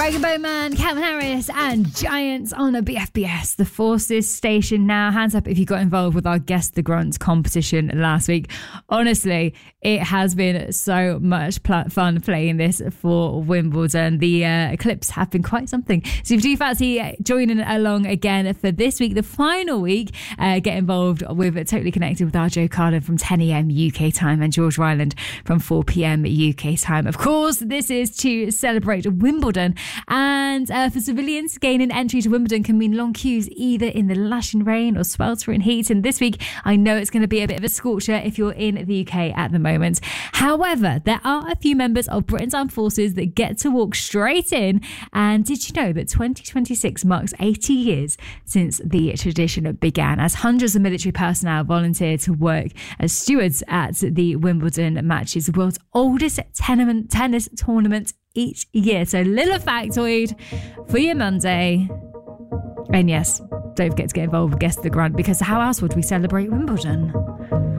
Dragon Boat Man, Calvin Harris and Giants on a BFBS, the Forces station now. Hands up if you got involved with our Guess the Grunts competition last week. Honestly, it has been so much fun playing this for Wimbledon. The clips have been quite something. So if you do fancy joining along again for this week, the final week, get involved with Totally Connected with our Joe Carlin from 10 a.m. UK time and George Ryland from 4 p.m. UK time. Of course, this is to celebrate Wimbledon. And for civilians, gaining entry to Wimbledon can mean long queues either in the lashing rain or sweltering heat. And this week, I know it's going to be a bit of a scorcher if you're in the UK at the moment. However, there are a few members of Britain's Armed Forces that get to walk straight in. And did you know that 2026 marks 80 years since the tradition began, as hundreds of military personnel volunteered to work as stewards at the Wimbledon matches, the world's oldest tennis tournament each year. So little factoid for your Monday. And yes, don't forget to get involved with Guess the Grunt, because how else would we celebrate Wimbledon?